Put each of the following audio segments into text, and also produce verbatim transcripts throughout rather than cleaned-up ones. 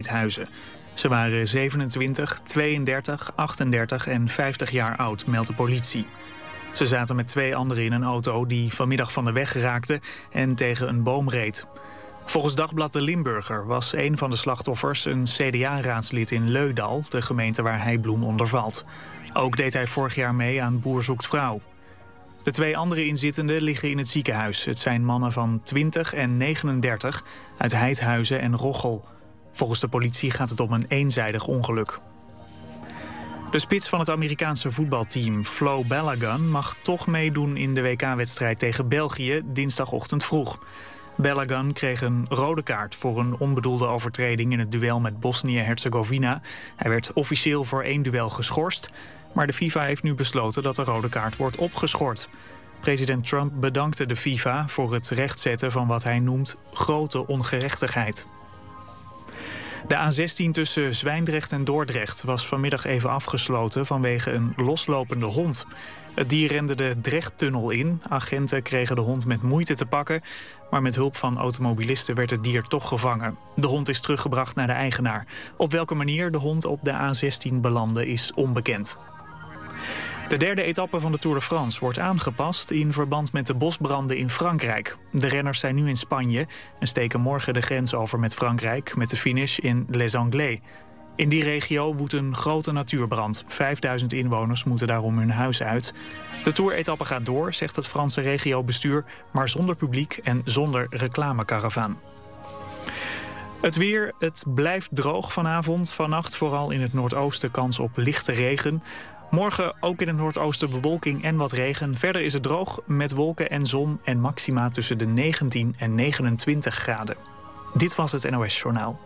Heidhuizen. Ze waren zevenentwintig, tweeëndertig, achtendertig en vijftig jaar oud, meldt de politie. Ze zaten met twee anderen in een auto die vanmiddag van de weg raakte en tegen een boom reed. Volgens Dagblad de Limburger was een van de slachtoffers een C D A-raadslid in Leudal, de gemeente waar Heibloem onder valt. Ook deed hij vorig jaar mee aan Boer zoekt vrouw. De twee andere inzittenden liggen in het ziekenhuis. Het zijn mannen van twintig en negenendertig uit Heidhuizen en Roggel. Volgens de politie gaat het om een eenzijdig ongeluk. De spits van het Amerikaanse voetbalteam, Flo Balogun, mag toch meedoen in de W K-wedstrijd tegen België dinsdagochtend vroeg. Balogun kreeg een rode kaart voor een onbedoelde overtreding in het duel met Bosnië-Herzegovina. Hij werd officieel voor één duel geschorst, maar de FIFA heeft nu besloten dat de rode kaart wordt opgeschort. President Trump bedankte de FIFA voor het rechtzetten van wat hij noemt grote ongerechtigheid. De A zestien tussen Zwijndrecht en Dordrecht was vanmiddag even afgesloten vanwege een loslopende hond. Het dier rende de Drechttunnel in. Agenten kregen de hond met moeite te pakken, maar met hulp van automobilisten werd het dier toch gevangen. De hond is teruggebracht naar de eigenaar. Op welke manier de hond op de A zestien belandde is onbekend. De derde etappe van de Tour de France wordt aangepast in verband met de bosbranden in Frankrijk. De renners zijn nu in Spanje en steken morgen de grens over met Frankrijk met de finish in Les Anglais. In die regio woedt een grote natuurbrand. vijfduizend inwoners moeten daarom hun huis uit. De Tour-etappe gaat door, zegt het Franse regiobestuur, maar zonder publiek en zonder reclamekaravaan. Het weer, het blijft droog vanavond. Vannacht vooral in het noordoosten kans op lichte regen. Morgen ook in het noordoosten bewolking en wat regen. Verder is het droog met wolken en zon en maxima tussen de negentien en negenentwintig graden. Dit was het N O S Journaal.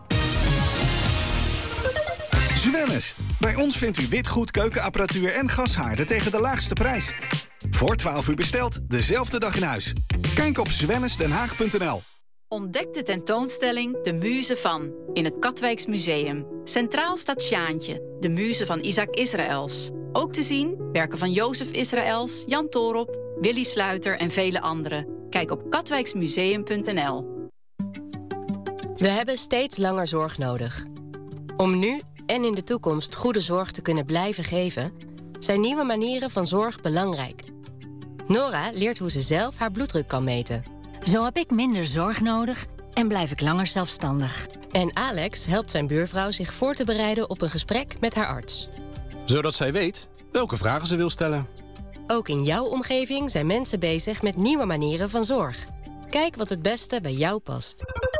Zwemmes. Bij ons vindt u witgoed, keukenapparatuur en gashaarden tegen de laagste prijs. Voor twaalf uur besteld, dezelfde dag in huis. Kijk op zwemmesdenhaag punt n l. Ontdek de tentoonstelling De Muze van in het Katwijks Museum. Centraal staat Sjaantje, de muze van Isaac Israëls. Ook te zien werken van Jozef Israëls, Jan Toorop, Willy Sluiter en vele anderen. Kijk op katwijksmuseum punt n l. We hebben steeds langer zorg nodig. Om nu en in de toekomst goede zorg te kunnen blijven geven, zijn nieuwe manieren van zorg belangrijk. Nora leert hoe ze zelf haar bloeddruk kan meten. Zo heb ik minder zorg nodig en blijf ik langer zelfstandig. En Alex helpt zijn buurvrouw zich voor te bereiden op een gesprek met haar arts. Zodat zij weet welke vragen ze wil stellen. Ook in jouw omgeving zijn mensen bezig met nieuwe manieren van zorg. Kijk wat het beste bij jou past.